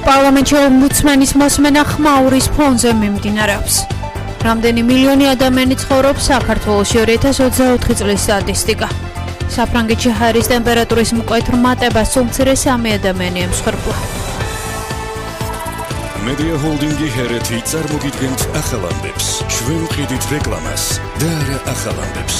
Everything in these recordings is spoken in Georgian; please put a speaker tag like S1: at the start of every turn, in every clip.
S1: პარლამენტში ომბუდსმენის მოსმენა ხმაურის ფონზე მიმდინარეობს. რამდენი მილიონი ადამიანი ცხოვრობს საქართველოში 2024 წლის სტატისტიკა. საფრანგეთში ჰაერის ტემპერატურის მკვეთრ მატებას სულ მცირე 3 ადამიანი ემსხვერპლა.
S2: Media Holding-ი ჰერეთი წარმოგიდგენთ ახალ ამბებს. ჩვენ ვყიდით რეკლამას და არა ახალ ამბებს.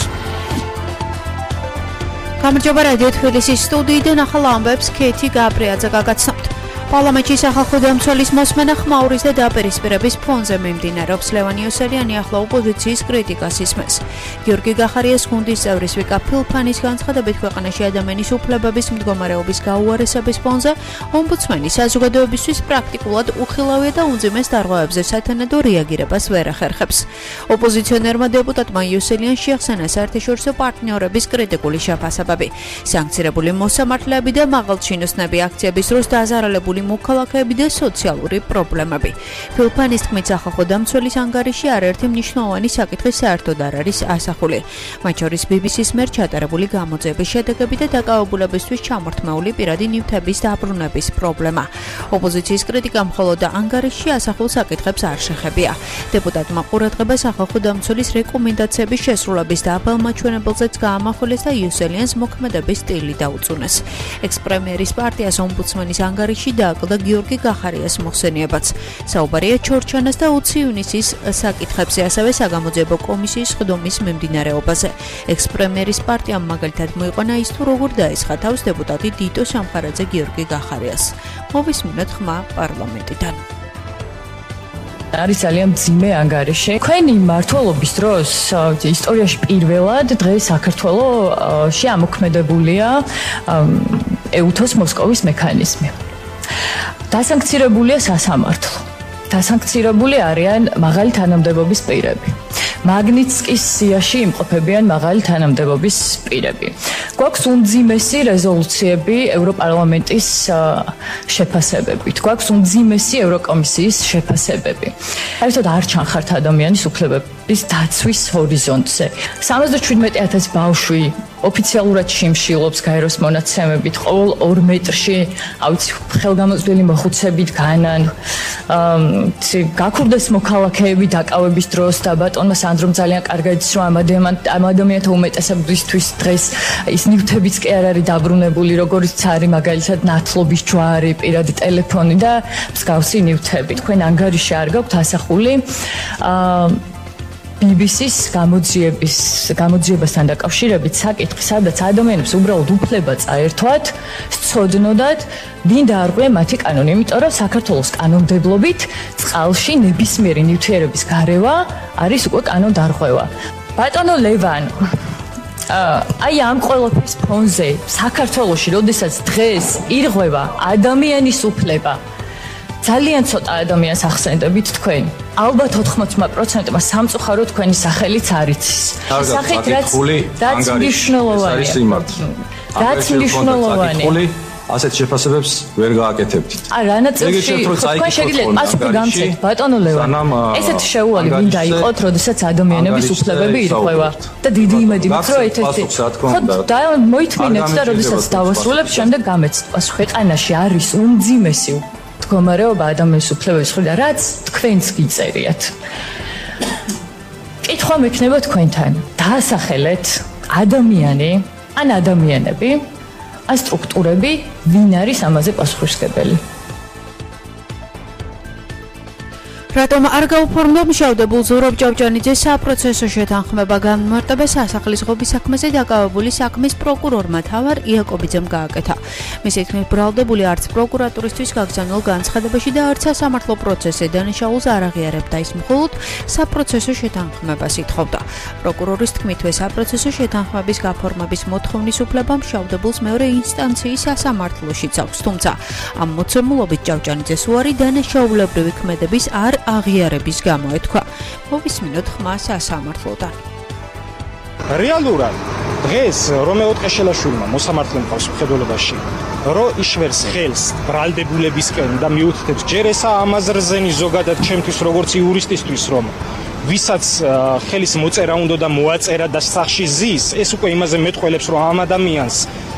S1: გამარჯობა რადიო თბილისის სტუდიიდან ახალ ამბებს ქეთი გაბრიაძე გაგაცნობთ. პარლამენტში სახალხო დამცველის მოსმენა ხმაურის და დაპირისპირების ფონზე მიმდინარეობს. ლევან იოსელიანი ახლა ოპოზიციის კრიტიკას ისმენს. გიორგი გახარიას გუნდის წევრის ვიკა ფილფანის განცხადებით ქვეყანაში ადამიანის უფლებების მდგომარეობის გაუარესების ფონზე ომბუდსმენი საზოგადოებისთვის პრაქტიკულად უხილავია და უმძიმეს დარღვევებზე სათანადო რეაგირებას ვერ ახერხებს. ოპოზიციონერმა დეპუტატმა იოსელიანს შეახსენა საერთაშორისო პარტნიორების კრიტიკული შეფასებები. სანქცირებული მოსამართლეები და მაღალჩინოსნები აქციების დროს დაზარალებული მოქალაქეები და სოციალური პრობლემები. ფილფანის თქმით, სახალხო დამცველის ანგარიში არაერთი მნიშვნელოვანი საკითხი საერთოდ არ არის ასახული. მათ შორის BBC-ს მიერ ჩატარებული გამოძიების შედეგები და დაკავებულებისთვის ჩამორთმეული პირადი ნივთების დაბრუნების პრობლემა. ოპოზიციის კრიტიკა მხოლოდ ანგარიშში ასახულ საკითხებს არ შეხებია. დეპუტატმა ყურადღება სახალხო დამცველის რეკომენდაციების შესრულების და აბალმაჩვენებელზეც გაამახვილეს და იოსელიანს მოქმედების სტილი დაუწუნეს. ექს-პრემიერის პარტიას ომბუდსმენის ანგარიში დააკლდა გიორგი გახარიას მოხსენიებაც. საუბარია ჩორჩანას და 20 ივნისის საკითხებზე, ასევე საგამოძიებო კომისიის ხდომის მიმდინარეობაზე. ექს-პრემიერის პარტიამ მაგალითად მოიყვანა ის თუ როგორ დაესხა თავს დეპუტატი დიტო სამხარაძე გიორგი გახარიას. მოვისმინოთ ხმა პარლამენტიდან.
S3: არის ძალიან მძიმე ანგარიში. თქვენი მმართველობის დროს ისტორიაში პირველად დღეს საქართველოში ამოქმედებულია ეუთოს მოსკოვის მექანიზმი. დასანქცირებულია სასამართლო. დასანქცირებული არიან მაღალი თანამდებობის პირები. მაგნიტსკის სიაში იმყოფებიან მაღალი თანამდებობის პირები. გვაქვს უმძიმესი რეზოლუციები ევროპარლამენტის შეფასებებით. გვაქვს უმძიმესი ევროკომისიის შეფასებები. საერთოდ არ ჩანხართ ადამიანის უფლებების დაცვის ჰორიზონტზე. 77,000 ბავშვი ოფიციალურად შიმშილობს გაეროს მონაცემებით, ყოველ 2 მეტრში, ხელგამოწვდილი მოხუცებით განან. გაქურდეს მოქალაქეები დაკავების დროს და ბატონმა სანდრომ ძალიან კარგად იცის, რომ ამ ადამიანთა უმეტესობისთვის დღეს ის ნივთებიც კი არ არის დაბრუნებული, როგორიც არის მაგალითად ნათლობის ჯვარი, პირადი ტელეფონი და მსგავსი ნივთები. თქვენ ანგარიში არ გაქვთ ასახული BBC-ს გამოძიებასთან დაკავშირებით საკითხი, სადაც ადამიანებს უბრალოდ უფლება წაერთვათ, სწოდნოდათ, ვინ დაარღვია მათი კანონი, იმიტომ რომ საქართველოს კანონმდებლობით წყალში ნებისმიერი ნივთიერების გარევა არის უკვე კანონდარღვევა. ბატონო ლევან, აი ამ ყველაფრის ფონზე საქართველოში, როდესაც დღეს ირღვევა ადამიანის უფლება, ძალიან ცოტა ადამიანს ახსენდებით თქვენ. ალბათ 80%-მა სამწუხარო თქვენი სახელიც არ იცის. სახით რაც მნიშვნელოვანია. რაც მნიშვნელოვანია.
S4: ასეთ შეფასებებს ვერ გააკეთებდით.
S3: რანაც თქვენ შეგიძლიათ პასუხი გამცეთ, ბატონო ლევან. ესეთ შეუვალი ვინ დაიყოთ, როდესაც ადამიანების უფლებები ირღვევა და დიდი იმედი მაქვს, რომ ერთ-ერთი და მოითმინეთ და როდესაც დავასრულებ, შემდეგ გამეცეთ პასუხი. ქვეყანაში არის უმძიმესი მდგომარეობა ადამიანის უფლებების მხრიდან, რაც თქვენც გიწერიათ. კითხვა მექნება თქვენთან. დაასახელეთ ადამიანი, ან ადამიანები, ან სტრუქტურები, ვინ არის ამაზე პასუხისმგებელი.
S1: რატომ არ გაუფორმდა მშავდებულ ზურაბ ჭავჭანიძეს საპროცესო შეთანხმება განმარტებას სასახლის ღობის საქმეზე დაკავებული საქმის პროკურორმა თავარ იაკობიძემ გააკეთა. მისი თქმით, ბრალდებული არც პროკურატურისთვის გაგზავნილ განცხადებაში და არც სასამართლო პროცესზე დანაშაულს არ აღიარებდა, ის მხოლოდ საპროცესო შეთანხმებას ითხოვდა. პროკურორის თქმითვე საპროცესო შეთანხმების გაფორმების მოთხოვნის უფლება მშავდებულს მეორე ინსტანციის სასამართლოშიც აქვს, თუმცა ამ მოცემულობით ჭავჭანიძეს უარი დანაშაულებრივი ქმედების არ აღიარების გამო ეთქვა. მოვისმინოთ ხმა სასამართლოდან.
S5: რეალურად დღეს რომეო ტყეშელაშვილმა მოსამართლემ ყავს მხედველობაში, რომ იშვერს ხელს ბრალდებულებისკენ და მიუთითებს ჯერ ესა ამაზრზენი ზოგადად ჩემთვის როგორც იურისტისთვის, რომ ვისაც ხელის მოწერა უნდა და მოაწერა და სახში ზის, ეს უკვე იმაზე მეტყველებს, რომ ამ ადამიანს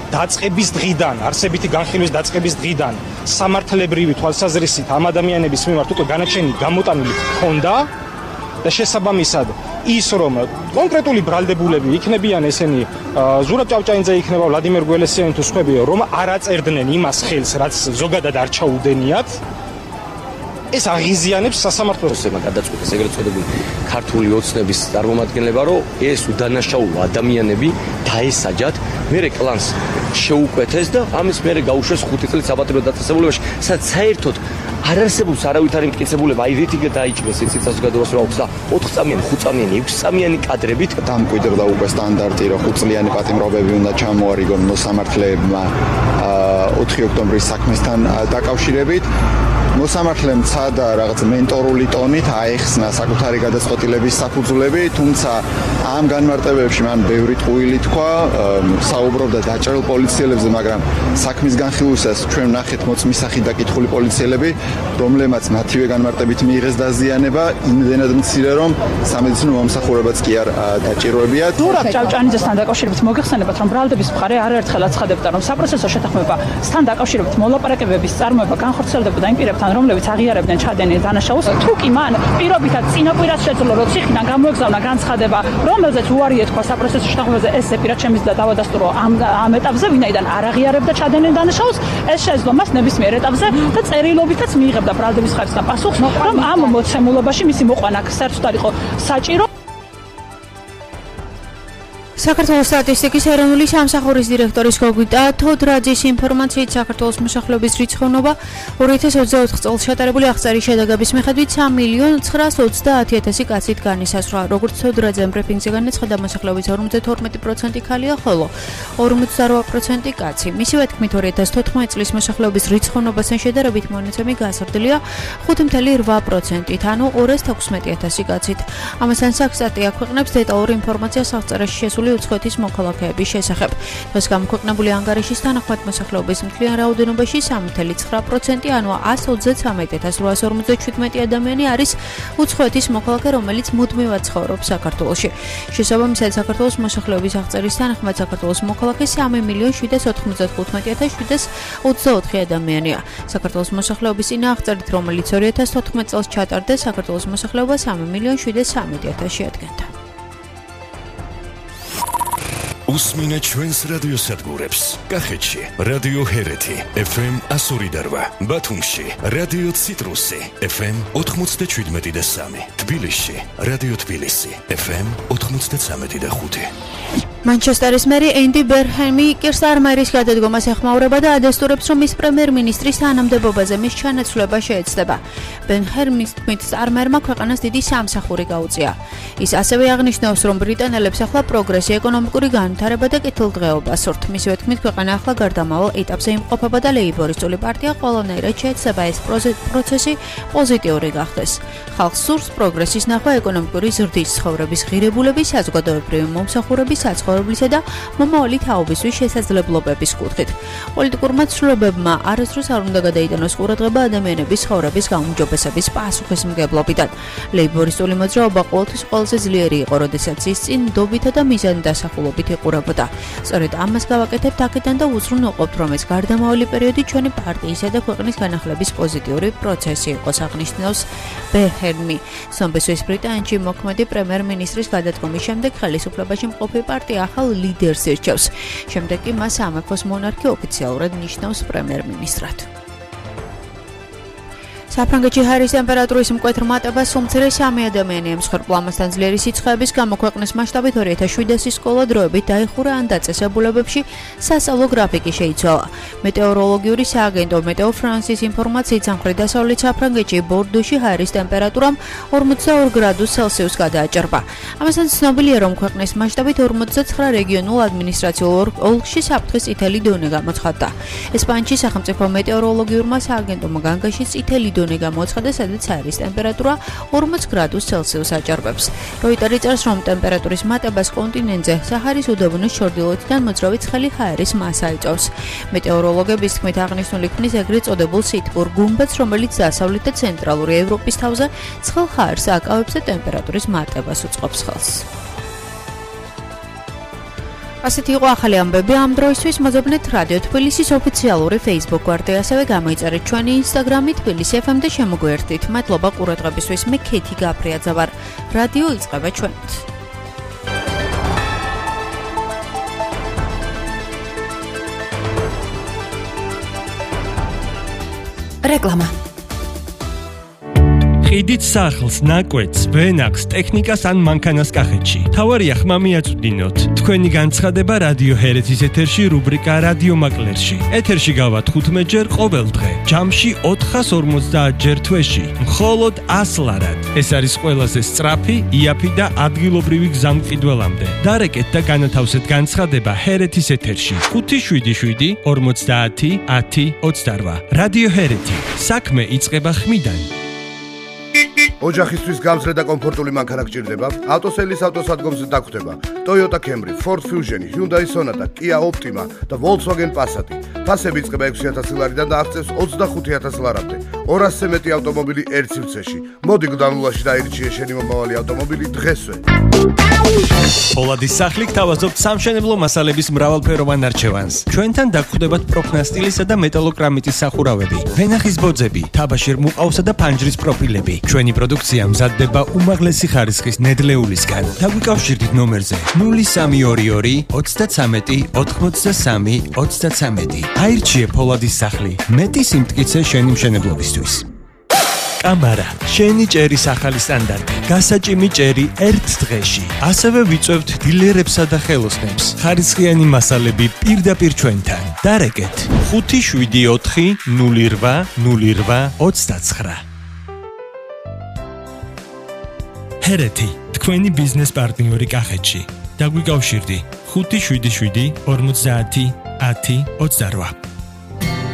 S5: დაწყების დღიდან, არსებითი განხილვის დაწყების დღიდან სამართლებრივი თვალსაზრისით ამ ადამიანების მიმართ უკვე განაჩენი გამოტანილი ჰქონდა და შესაბამისად ის რომ კონკრეტული ბრალდებულები იქნებიან ესენი ზურაბ ჭავჭაინძე იქნება ვლადიმერ გველესიანი თუ სხვები რომ არ აწერდნენ იმას ხელს რაც ზოგადად არ ჩაუდენიათ ეს აღიზიანებს სასამართლოს
S6: გადაწყვეტეს ეგრეთ წოდებული ქართული ოცნების წარმომადგენლება რომ ეს უდანაშაულო ადამიანები დაესაჯათ მერე კლანს შეუკვეთეს და ამის მერე გაუშვეს 5 წლის საპატრულო დაწესებულებაში სადაც საერთოდ არ არსებობს არავითარი მტკიცებულება აი რითი დაიჭრეს იცით საზოგადოებას რომ აქვს და 4 წამიანი 5 წამიანი 6 წამიანი კადრებით
S7: დამკვიდრდა უკვე სტანდარტი რომ 5 წლიანი პატიმრობები უნდა ჩამოარიგონ მოსამართლეებმა 4 ოქტომბრის საქმესთან დაკავშირებით მოსამართლემ ცადა რაღაც მენტორული ტონით აეხსნა საკუთარი გადაწყვეტილების საფუძვლები, თუმცა ამ განმარტებებში მან ბევრი ტყუილი თქვა, საუბრობდა დაჭრილ პოლიციელებზე, მაგრამ საქმის განხილვისას ჩვენ ვნახეთ მოწმისახი დაკითხული პოლიციელები, რომლებმაც მათივე განმარტებით მიიღეს დაზიანება, იმდენად მცირე რომ სამედიცინო მომსახურებაც კი არ დაჭიროებიათ.
S8: ზურაბ ჭავჭანიძესთან დაკავშირებით მოგეხსენებათ, რომ ბრალდების მხარე არაერთხელ აცხადებდა, რომ საპროცესო შეთანხმებასთან დაკავშირებით მოლაპარაკებების წარმოება განხორციელდებოდა იმ პირებთან, რომლებიც აღიარებდნენ ჩადენილ დანაშაულს, თუ კი მან პირობითად წინაპირად შეძლო, რომ ციხიდან გამოეგზავნა განცხადება, რომელზეც უარი ეთქვა საპროცესო შეთანხმებაზე, ესე პირად შემიძლია დავადასტურო ამ ეტაპზე, ვინაიდან არ აღიარებდა ჩადენილ დანაშაულს, ეს შეეძლო მას ნებისმიერ ეტაპზე და წერილობითაც მიიღებდა ბრალდების მხარესთან პასუხს, რომ ამ მოცემულობაში მისი მოყვანა საერთოდ იყო საჭირო.
S1: საქართველოს სტატისტიკის ეროვნული სამსახურის დირექტორის გოგიტა თოდრაძის ინფორმაციით საქართველოს მოსახლეობის რიცხოვნობა 2024 წელს ჩატარებული აღწერის შედეგების მიხედვით 3.930.000 კაცით განისაზღვრა. როგორც თოდრაძემ ბრიფინგზე განაცხადა, მოსახლეობის 52% ქალია, ხოლო 48% კაცი. მისივე თქმით, 2014 წლის მოსახლეობის რიცხოვნობასთან შედარებით მონაცემი გაზრდილია 5.8%-ით, ანუ 216.000 კაცით. ამასთან საქსტატი აქვეყნებს დეტალურ ინფორმაციას აღწერაში შესული უცხოეთის მოქალაქეების შესახებ. დღეს გამოქვეყნებული ანგარიშის თანახმად მოსახლეობის მთლიან რაოდენობაში 3.9%, ანუ 133.857 ადამიანი არის უცხოეთის მოქალაქე, რომელიც მუდმივად ცხოვრობს საქართველოში. შესაბამისად, საქართველოს მოსახლეობის აღწერის თანახმად საქართველოს მოქალაქე 3.795.724 ადამიანია. საქართველოს მოსახლეობის წინააღმდეგ, რომელიც 2014 წელს ჩატარდა, საქართველოს მოსახლეობა 3.703.000 ადგენდა.
S2: უსმინე ჩვენს რადიოსადგურებს. კახეთში რადიო ჰერეთი FM 102.8, ბათუმში რადიო ციტრუსი FM 97.3, თბილისში რადიო თბილისი FM 93.5.
S1: მანჩესტერის მერი ენდი ბერჰემი კირსტარმერის გადადგომას ეხმაურება და ადასტურებს, რომ ის პრემიერ-მინისტრის თანამდებობაზე მის ჩანაცვლება შეეცდება. ბერჰემის თქმით, სტარმერმა ქვეყანას დიდი სამსახური გაუწია. ის ასევე აღნიშნავს, რომ ბრიტანელებს ახლა პროგრესი, ეკონომიკური განვითარება და კეთილდღეობა სურთ. მისივე თქმით, ქვეყანა ახლა გარდამავალ ეტაპზე იმყოფება და ლეიბორისტული პარტია ყველანაირად შეეცდება ეს პროცესი პოზიტიური გახდეს. ხალხს სურს პროგრესის ნახვა ეკონომიკური ზრდის, ცხოვრების ღირებულების, საზოგადოებრივი მომსახურების, ცხოვრებისა და მომავალი თაობისთვის შესაძლებლობების კუთხით. პოლიტიკურმა ცვლილებებმა არასდროს არ უნდა გადაიტანოს ყურადღება ადამიანების ცხოვრების გაუმჯობესების პასუხისმგებლობიდან. ლეიბორისტული მოძრაობა ყოველთვის ყველაზე ძლიერი იყო, როდესაც ის წინ ნდობითა და მიზანდასახულობით იყურებოდა. სწორედ ამას გავაკეთებთ აქედან და უზრუნველყოფთ, რომ ეს გარდამავალი პერიოდი ჩვენი პარტიისა და ქვეყნის განახლების პოზიტიური პროცესი იყოს, აღნიშნავს ბერჰემი. სომბესოს ბრიტანეთში მოქმედი პრემიერ-მინისტრის გადადგომის შემდეგ ხელისუფლებაში მყოფი პარტია ახალ ლიდერს ირჩევს. შემდეგ კი მას სამეფოს მონარქი ოფიციალურად ნიშნავს პრემიერ-მინისტრად. საფრანგეთში ჰაერის ტემპერატურის მკვეთრ მატებას სულ მცირე 3 ადამიანი ემსხვერპლა. ამასთან ძლიერი სიცხეების გამო ქვეყნის მასშტაბით 2700 სკოლა დროებით დაიხურა ან დაწესებულებებში სასწავლო გრაფიკი შეიცვალა. მეტეოროლოგიური სააგენტო მეტეო ფრანსის ინფორმაციით სამხრეთ-დასავლეთ საფრანგეთში ბორდოში ჰაერის ტემპერატურამ 42 გრადუს ცელსიუსს გადააჭრბა. ამასთან ცნობილია, რომ ქვეყნის მასშტაბით 59 რეგიონულ ადმინისტრაციულ ოლქში საფრთხის წითელი დონე გამოცხადდა. ესპანეთში სახელმწიფო მეტეოროლოგიურმა სააგენტომ განგაში წითელი დონე გამოაცხადა, სადაც ჰაერის ტემპერატურა 40 გრადუს ცელსიუსს აჭარბებს. როიტერი წერს, რომ ტემპერატურის მატებას კონტინენტზე საჰარის უდაბნოს ჩრდილოეთიდან მოძრავი ცხელი ჰაერის მასა იწვევს. მეტეოროლოგების თქმით, აღნიშნული ქმნის ეგრეთ წოდებულ სითბურ გუმბათს, რომელიც დასავლეთ და ცენტრალური ევროპის თავზე ცხელ ჰაერს აკავებს და ტემპერატურის მატებას უწყობს ხელს. ასეთი იყო ახალი ამბები ამ დროისთვის. მოძებნეთ რადიო თბილისის ოფიციალური Facebook გვერდი, ასევე გამოიწერეთ ჩვენი Instagram-ი თბილისი FM და შემოგვიერთდით. მადლობა ყურადღებისთვის. მე ქეთი გაბრიაძე ვარ. რადიო იწყება ჩვენით.
S9: რეკლამა.
S10: ყიდით სახლს, ნაკვეთს, ვენახს, ტექნიკას ან მანქანას კახეთში. თავარია ხმა მიაწვდინოთ. თქვენი განცხადება რადიო ჰერეთის ეთერში რუბრიკა რადიო მაკლერში. ეთერში გავა 15 ჯერ ყოველ დღე. ჯამში 450 ჯერ თვეში. მხოლოდ 100 ლარად. ეს არის ყველაზე სწრაფი, იაფი და ადგილობრივი გზა მყიდველამდე. დარეკეთ და განათავსეთ განცხადება ჰერეთის ეთერში. 577 50 10 28. რადიო ჰერეთი. საქმე იწყება ხმიდან.
S11: ოჯახისთვის გამძლე და კომფორტული მანქანა გჭირდება? ავტოსელის ავტოსადგომზე დაგხვდება. Toyota Camry, Ford Fusion, Hyundai Sonata, Kia Optima და Volkswagen Passat. ფასები იწყება 6000 ლარიდან და აღწევს 25000 ლარამდე. 200-ზე მეტი ავტომობილი ერთ სივრცეში. მოდი გდანულაში დაირჩიე შენი მომავალი ავტომობილი დღესვე.
S10: პოლადის სახლი გთავაზობთ სამშენებლო მასალების მრავალფეროვან არჩევანს. ჩვენთან დაგხვდებათ პროფნასტილისა და მეტალოკრამიტის სახურავები, ვენახის ბოძები, თაბაშირ მუყაოსა და ფანჯრის პროფილები. ჩვენი პროდუქცია მზადდება უმაღლესი ხარისხის ნედლეულისგან. დაგვიკავშირდით ნომერზე 0322 33 83 33. აირჩიე პოლადის სახლი. მეტი სიმტკიცე შენი მშენებლობისთვის. კამარა, შენი ჭერის ახალი სტანდარტი. გასაჭიმი ჭერი ერთ დღეში. ასევე ვიწევთ დილერებსა და ხელოსნებს. ხარისხიანი მასალები პირდაპირ ჩვენთან. დარეკეთ 574 08 08 29. ჰერეთი, თქვენი ბიზნეს პარტნიორი კახეთში. დაგვიკავშირდი 577 50 10 28.